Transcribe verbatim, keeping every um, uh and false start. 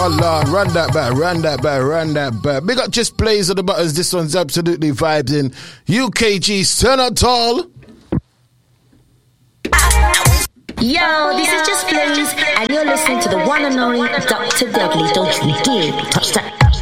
Hold on, run that back, run that back, run that back. Big up Just Blaze of the Butters. This one's absolutely vibes in U K G Senator. Yo, this is Just Blaze, and you're listening to the one and only Doctor Deadly. Don't you dare touch that.